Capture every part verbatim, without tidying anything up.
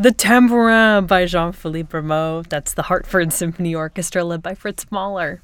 The Tambourin by Jean-Philippe Rameau. That's the Hartford Symphony Orchestra led by Fritz Mahler.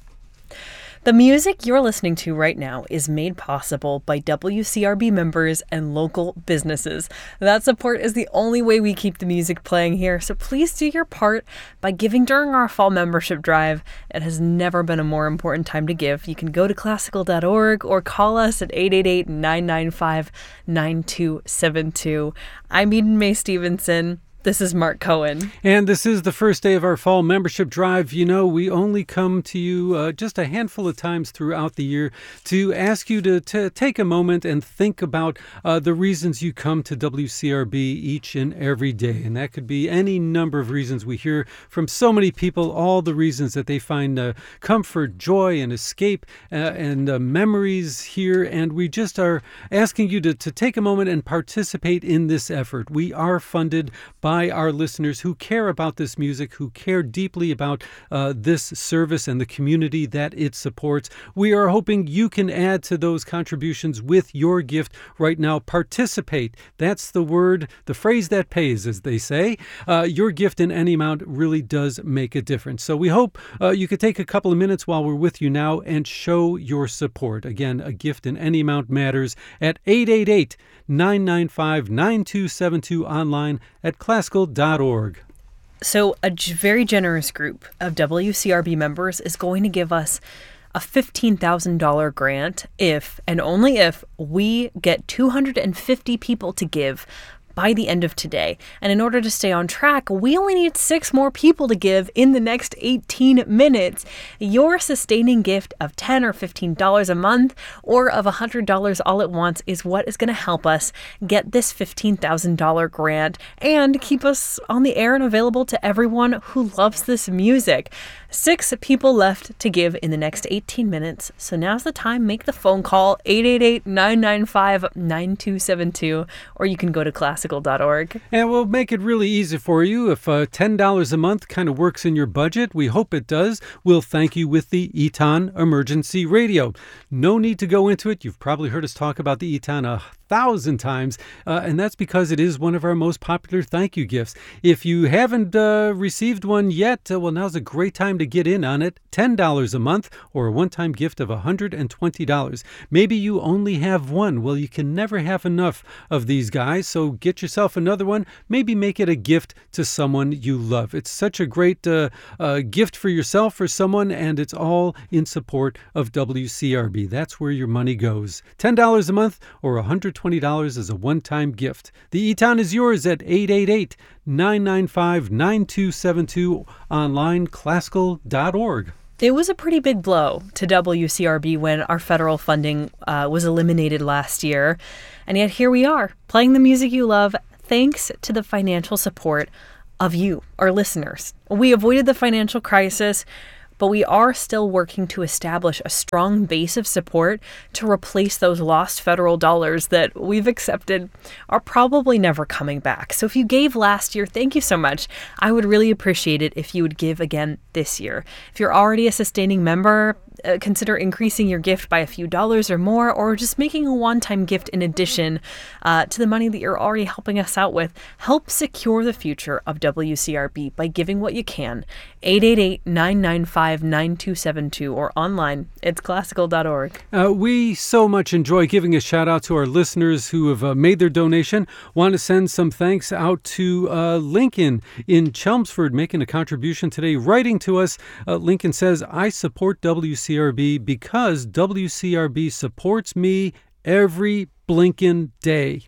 The music you're listening to right now is made possible by W C R B members and local businesses. That support is the only way we keep the music playing here, so please do your part by giving during our fall membership drive. It has never been a more important time to give. You can go to classical dot org or call us at eight eight eight, nine nine five, nine two seven two. I'm Eden Mae Stevenson. This is Mark Cohen. And this is the first day of our fall membership drive. You know, we only come to you uh, just a handful of times throughout the year to ask you to, to take a moment and think about uh, the reasons you come to W C R B each and every day. And that could be any number of reasons. We hear from so many people, all the reasons that they find uh, comfort, joy, and escape uh, and uh, memories here. And we just are asking you to, to take a moment and participate in this effort. We are funded by by our listeners who care about this music, who care deeply about uh, this service and the community that it supports. We are hoping you can add to those contributions with your gift right now. Participate. That's the word, the phrase that pays, as they say. Uh, your gift in any amount really does make a difference. So we hope uh, you could take a couple of minutes while we're with you now and show your support. Again, a gift in any amount matters at eight eight eight, nine nine five, nine two seven two, online at classical dot org. So a g- very generous group of W C R B members is going to give us a fifteen thousand dollars grant if, and only if, we get two hundred fifty people to give by the end of today. And in order to stay on track, we only need six more people to give in the next eighteen minutes. Your sustaining gift of ten dollars or fifteen dollars a month or of one hundred dollars all at once is what is going to help us get this fifteen thousand dollars grant and keep us on the air and available to everyone who loves this music. Six people left to give in the next eighteen minutes. So now's the time. Make the phone call, eight eight eight, nine nine five, nine two seven two, or you can go to classical dot org. And we'll make it really easy for you. If uh, ten dollars a month kind of works in your budget, we hope it does, we'll thank you with the Eton Emergency Radio. No need to go into it. You've probably heard us talk about the Eton a thousand times, uh, and that's because it is one of our most popular thank you gifts. If you haven't uh, received one yet, uh, well, now's a great time to get in on it. ten dollars a month or a one-time gift of one hundred twenty dollars. Maybe you only have one. Well, you can never have enough of these guys, so get yourself another one. Maybe make it a gift to someone you love. It's such a great uh, uh, gift for yourself or someone, and it's all in support of W C R B. That's where your money goes. ten dollars a month or one hundred twenty dollars as a one-time gift. The E-Town is yours at eight eight eight, nine nine five, nine two seven two, online classical dot org. It was a pretty big blow to W C R B when our federal funding uh, was eliminated last year. And yet here we are, playing the music you love, thanks to the financial support of you, our listeners. We avoided the financial crisis, but we are still working to establish a strong base of support to replace those lost federal dollars that we've accepted are probably never coming back. So if you gave last year, thank you so much. I would really appreciate it if you would give again this year. If you're already a sustaining member, uh, consider increasing your gift by a few dollars or more, or just making a one-time gift in addition uh, to the money that you're already helping us out with. Help secure the future of W C R B by giving what you can. eight eight eight, nine nine five, nine two seven two or online. It's classical dot org. Uh, we so much enjoy giving a shout out to our listeners who have uh, made their donation. Want to send some thanks out to uh, Lincoln in Chelmsford, making a contribution today, writing to us. Uh, Lincoln says, I support W C R B because W C R B supports me every blinking day.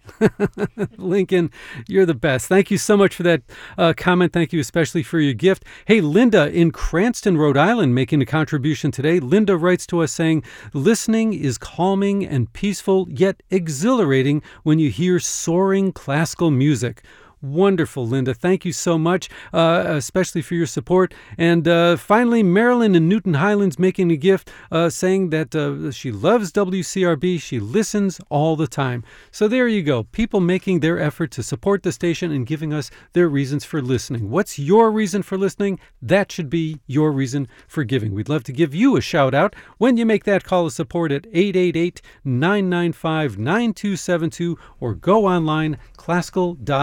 Lincoln, you're the best. Thank you so much for that uh, comment. Thank you especially for your gift. Hey, Linda in Cranston, Rhode Island, making a contribution today. Linda writes to us saying, listening is calming and peaceful, yet exhilarating when you hear soaring classical music. Wonderful, Linda. Thank you so much, uh, especially for your support. And uh, finally, Marilyn in Newton Highlands making a gift, uh, saying that uh, she loves W C R B. She listens all the time. So there you go. People making their effort to support the station and giving us their reasons for listening. What's your reason for listening? That should be your reason for giving. We'd love to give you a shout out when you make that call of support at eight eight eight, nine nine five, nine two seven two or go online, classical dot org.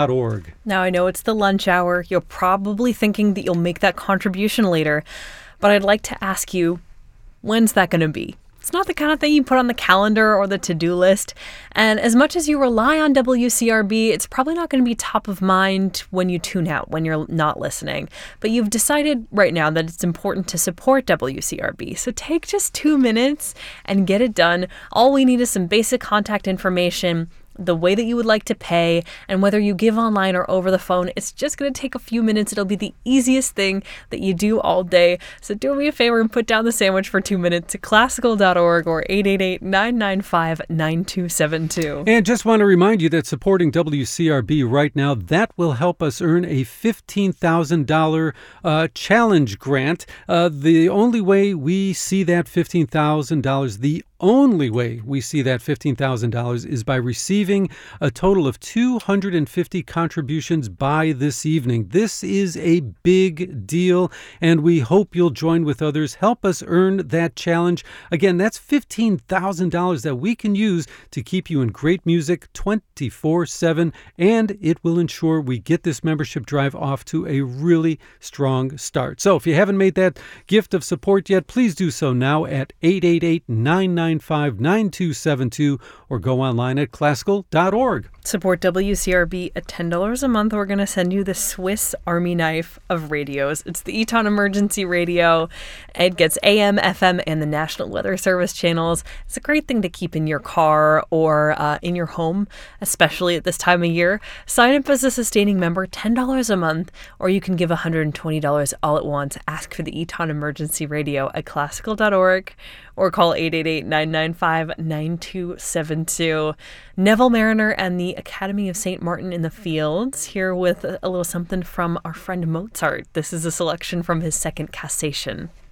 org. Now, I know it's the lunch hour. You're probably thinking that you'll make that contribution later, but I'd like to ask you, when's that going to be? It's not the kind of thing you put on the calendar or the to-do list. And as much as you rely on W C R B, it's probably not going to be top of mind when you tune out, when you're not listening. But you've decided right now that it's important to support W C R B. So take just two minutes and get it done. All we need is some basic contact information, the way that you would like to pay, and whether you give online or over the phone. It's just going to take a few minutes. It'll be the easiest thing that you do all day. So do me a favor and put down the sandwich for two minutes to classical dot org or eight eight eight, nine nine five, nine two seven two. And just want to remind you that supporting W C R B right now, that will help us earn a fifteen thousand dollars uh, challenge grant. Uh, the only way we see that fifteen thousand dollars, the only way we see that fifteen thousand dollars is by receiving a total of two hundred fifty contributions by this evening. This is a big deal, and we hope you'll join with others. Help us earn that challenge. Again, that's fifteen thousand dollars that we can use to keep you in great music twenty-four seven, and it will ensure we get this membership drive off to a really strong start. So if you haven't made that gift of support yet, please do so now at eight eight eight, nine nine five, nine two seven two or go online at classical dot org. Support W C R B at ten dollars a month. We're going to send you the Swiss Army knife of radios. It's the Eton Emergency Radio. It gets A M, F M, and the National Weather Service channels. It's a great thing to keep in your car or uh, in your home, especially at this time of year. Sign up as a sustaining member, ten dollars a month, or you can give one hundred twenty dollars all at once. Ask for the Eton Emergency Radio at classical dot org or call eight eight eight, nine nine five, nine two seven two. Neville Mariner and the Academy of Saint Martin in the Fields, here with a little something from our friend Mozart. This is a selection from his second Cassation.